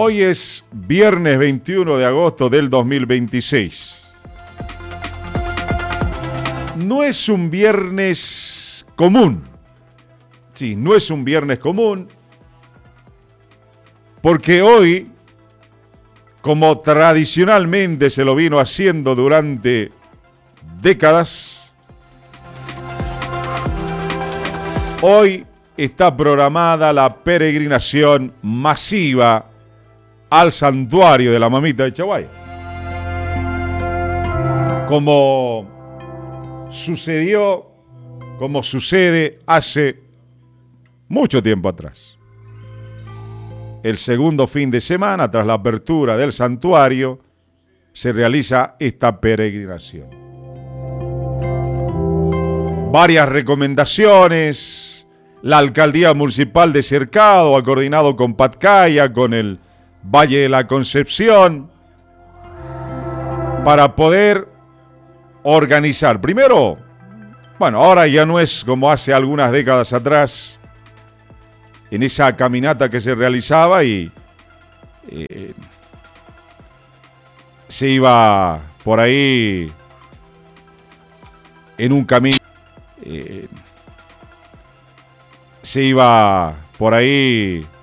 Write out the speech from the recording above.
Hoy es viernes 21 de agosto del 2026. No es un viernes común. Sí, no es un viernes común. Porque hoy, como tradicionalmente se lo vino haciendo durante décadas, hoy está programada la peregrinación masiva al santuario de la mamita de Chaguay. Como sucede hace mucho tiempo atrás. El segundo fin de semana, tras la apertura del santuario, se realiza esta peregrinación. Varias recomendaciones. La alcaldía municipal de Cercado ha coordinado con Patcaya, con el Valle de la Concepción, para poder organizar. Primero, bueno, ahora ya no es como hace algunas décadas atrás, en esa caminata que se realizaba y se iba por ahí en un camino, se iba por ahí